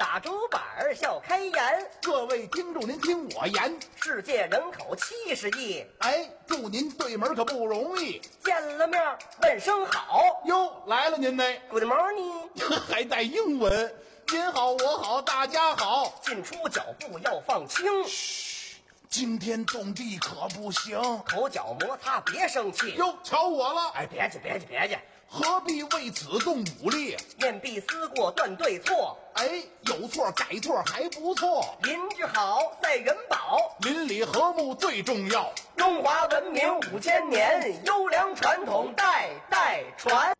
打竹板笑开颜。 各位听众，您听我言， 世界人口70亿， 哎，祝您对门可不容易。 见了面问声好。 哟，来了您呢， Good morning， 还带英文。您好，我好，大家好。 进出脚步要放轻， 惊天动地可不行。 口角摩擦别生气。 哟，瞧我了， 哎，别介， 何必为此动武力？ 面壁思过断对错。 哎，有错改错还不错。 邻居好赛人保， 邻里和睦最重要。 中华文明5000年，优良传统代代传。